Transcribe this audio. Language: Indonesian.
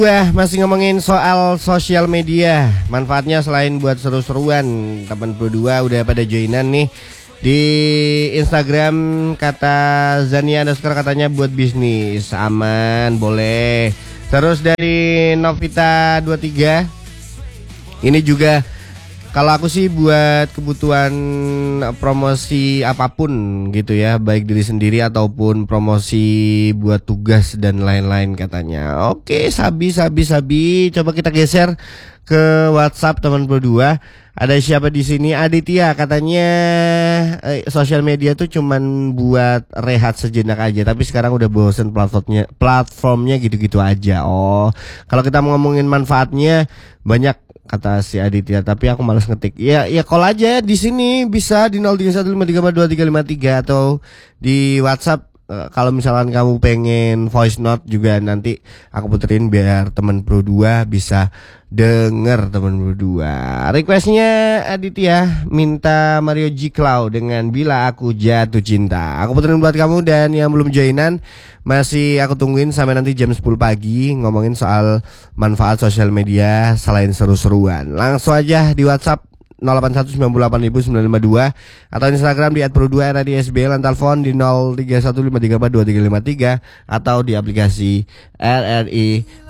Wah, masih ngomongin soal sosial media. Manfaatnya selain buat seru-seruan, teman berdua udah pada joinan nih di Instagram. Kata Zania underscore katanya buat bisnis, aman, boleh. Terus dari Novita 23, ini juga kalau aku sih buat kebutuhan promosi apapun gitu ya, baik diri sendiri ataupun promosi buat tugas dan lain-lain katanya. Oke, sabi. Coba kita geser ke WhatsApp teman berdua. Ada siapa di sini? Aditya katanya sosial media tuh cuman buat rehat sejenak aja, tapi sekarang udah bosen platformnya gitu-gitu aja. Oh, kalau kita mau ngomongin manfaatnya banyak kata si Aditya, tapi aku malas ngetik. Ya call aja di sini bisa di 0315334353 atau di WhatsApp. Kalau misalkan kamu pengen voice note juga nanti aku puterin biar teman Pro 2 bisa denger teman Pro 2. Requestnya Aditya minta Mario G Cloud dengan Bila Aku Jatuh Cinta. Aku puterin buat kamu, dan yang belum joinan masih aku tungguin sampai nanti jam 10 pagi ngomongin soal manfaat sosial media selain seru-seruan. Langsung aja di WhatsApp 08198952 atau Instagram di @pro2radiosb, dan telepon di 0315342353 atau di aplikasi RRI